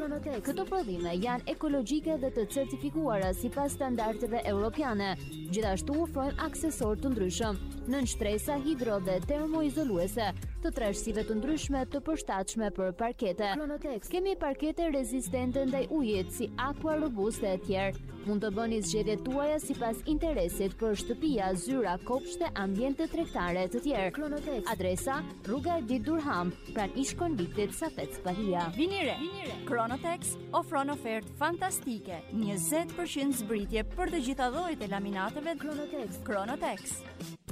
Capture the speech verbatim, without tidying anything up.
Këto prodhime janë ekologjike dhe të certifikuara sipas standardeve europiane. Gjithashtu ofrojnë aksesor të ndryshëm, nënshtresa hidro dhe termoizoluese, të trashësive të ndryshme të përshtatshme për parkete. Kemi parkete rezistente ndaj ujit si Aqua Robuste e tjerë. Mund të bëni zgjedhjet tuaja sipas interesit për shtëpia, zyra, kopshte, ambiente tregtare të tjerë. Adresa: Rruga Edit Durham, pranë ish-konviktit Safet Spahia. Vini re. Kronotex ofron ofertë fantastike, njëzet përqind zbritje për të gjitha llojet e laminateve. Kronotex. Kronotex.